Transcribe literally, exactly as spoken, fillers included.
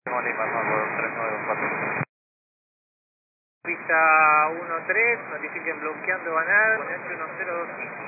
Lima, Mambo tres nueve cuatro. Pista uno tres, notifiquen bloqueando Banal, con H uno cero dos cinco.